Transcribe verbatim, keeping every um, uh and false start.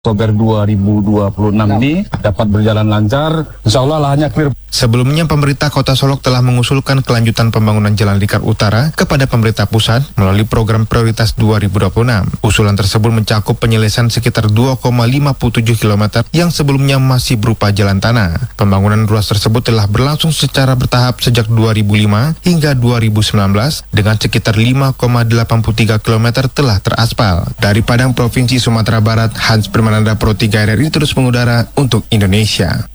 Oktober dua ribu dua puluh enam ini dapat berjalan lancar, insya Allah lahannya clear. Sebelumnya, pemerintah Kota Solok telah mengusulkan kelanjutan pembangunan Jalan Lingkar Utara kepada pemerintah pusat melalui program prioritas dua ribu dua puluh enam. Usulan tersebut mencakup penyelesaian sekitar dua koma lima tujuh kilometer yang sebelumnya masih berupa jalan tanah. Pembangunan ruas tersebut telah berlangsung secara bertahap sejak dua ribu lima hingga dua ribu sembilan belas dengan sekitar lima koma delapan tiga kilometer telah teraspal. Dari Padang, Provinsi Sumatera Barat, Hans Permananda Pro tiga R R I terus mengudara untuk Indonesia.